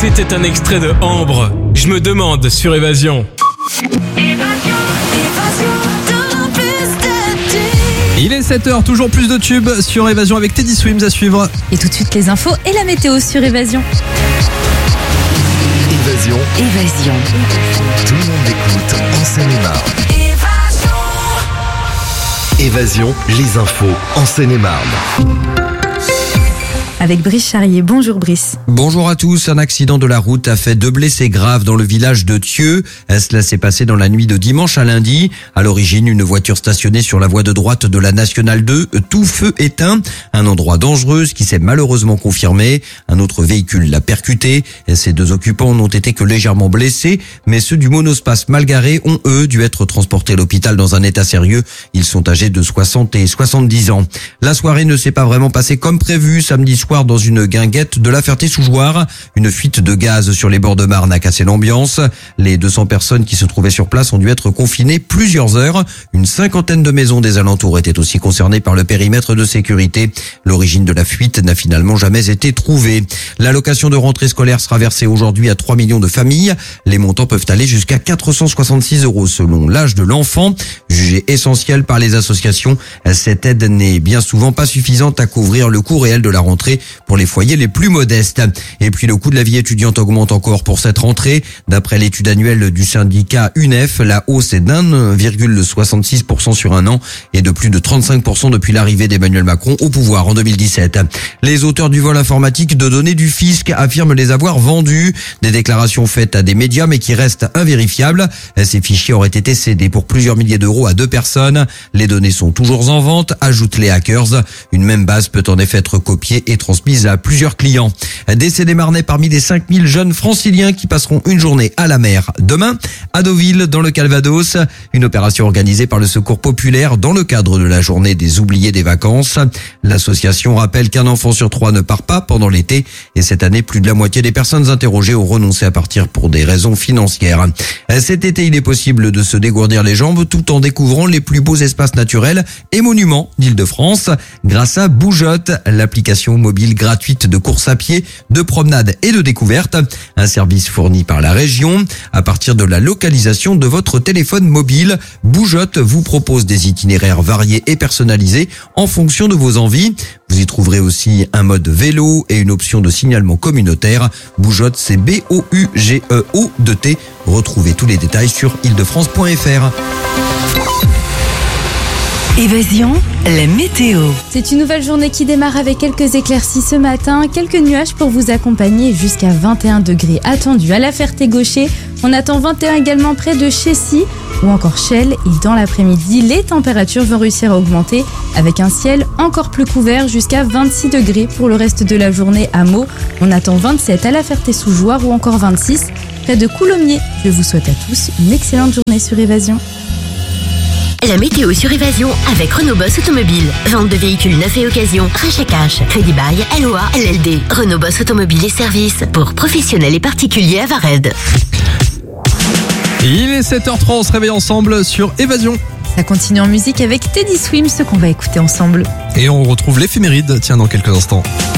C'était un extrait de Ambre. Je me demande sur Évasion. Il est 7h, toujours plus de tubes sur Évasion avec Teddy Swims à suivre. Et tout de suite les infos et la météo sur Évasion. Évasion. Tout le monde écoute en Seine-et-Marne. Évasion, les infos en Seine-et-Marne. Avec Brice Charrier. Bonjour Brice. Bonjour à tous. Un accident de la route a fait 2 blessés graves dans le village de Thieux. Cela s'est passé dans la nuit de dimanche à lundi. À l'origine, une voiture stationnée sur la voie de droite de la Nationale 2, tout feu éteint. Un endroit dangereux, ce qui s'est malheureusement confirmé. Un autre véhicule l'a percuté. Ces 2 occupants n'ont été que légèrement blessés, mais ceux du monospace mal garé ont, eux, dû être transportés à l'hôpital dans un état sérieux. Ils sont âgés de 60 et 70 ans. La soirée ne s'est pas vraiment passée comme prévu. Samedi soir, dans une guinguette de la Ferté-sous-Jouarre, une fuite de gaz sur les bords de Marne a cassé l'ambiance. Les 200 personnes qui se trouvaient sur place ont dû être confinées plusieurs heures. Une 50aine de maisons des alentours étaient aussi concernées par le périmètre de sécurité. L'origine de la fuite n'a finalement jamais été trouvée. L'allocation de rentrée scolaire sera versée aujourd'hui à 3 millions de familles. Les montants peuvent aller jusqu'à 466 € selon l'âge de l'enfant. Jugée essentielle par les associations, cette aide n'est bien souvent pas suffisante à couvrir le coût réel de la rentrée pour les foyers les plus modestes. Et puis le coût de la vie étudiante augmente encore pour cette rentrée. D'après l'étude annuelle du syndicat UNEF, la hausse est d'1,66% sur un an et de plus de 35% depuis l'arrivée d'Emmanuel Macron au pouvoir en 2017. Les auteurs du vol informatique de données du fisc affirment les avoir vendus. Des déclarations faites à des médias mais qui restent invérifiables. Ces fichiers auraient été cédés pour plusieurs milliers d'euros à 2 personnes. Les données sont toujours en vente, ajoutent les hackers. Une même base peut en effet être copiée et transmise à plusieurs clients. Décès des Marnais parmi les 5000 jeunes franciliens qui passeront une journée à la mer demain à Deauville dans le Calvados. Une opération organisée par le Secours populaire dans le cadre de la journée des oubliés des vacances. L'association rappelle qu'un enfant sur 3 ne part pas pendant l'été et cette année, plus de la moitié des personnes interrogées ont renoncé à partir pour des raisons financières. Cet été, il est possible de se dégourdir les jambes tout en découvrant les plus beaux espaces naturels et monuments d'Île-de-France grâce à Bougeotte, l'application mobile gratuite de course à pied, de promenade et de découverte. Un service fourni par la région. À partir de la localisation de votre téléphone mobile, Bougeotte vous propose des itinéraires variés et personnalisés en fonction de vos envies. Vous y trouverez aussi un mode vélo et une option de signalement communautaire. Bougeotte, c'est BOUGEO2T. Retrouvez tous les détails sur île-de-france.fr. Évasion, la météo. C'est une nouvelle journée qui démarre avec quelques éclaircies ce matin, quelques nuages pour vous accompagner jusqu'à 21 degrés attendus à la Ferté-Gaucher. On attend 21 également près de Chessy ou encore Chelles et dans l'après-midi, les températures vont réussir à augmenter avec un ciel encore plus couvert jusqu'à 26 degrés pour le reste de la journée à Meaux. On attend 27 à la Ferté-sous-Jouarre ou encore 26 près de Coulommiers. Je vous souhaite à tous une excellente journée sur Évasion. La météo sur Évasion avec Renault Boss Automobile. Vente de véhicules neufs et occasion, rachat cash, crédit bail, LOA, LLD. Renault Boss Automobile et services pour professionnels et particuliers à Vared. Il est 7h03, on se réveille ensemble sur Évasion. Ça continue en musique avec Teddy Swims, ce qu'on va écouter ensemble. Et on retrouve l'éphéméride, tiens, dans quelques instants.